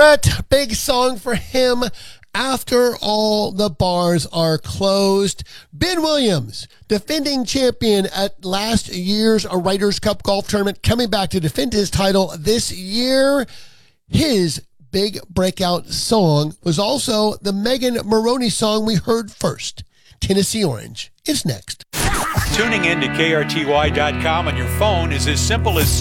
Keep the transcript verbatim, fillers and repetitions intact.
Brett, big song for him. After All the Bars Are Closed. Ben Williams, defending champion at last year's Writers Cup golf tournament, coming back to defend his title this year. His big breakout song was also the Megan Moroney song we heard first. Tennessee Orange is next. Tuning in to K R T Y dot com on your phone is as simple as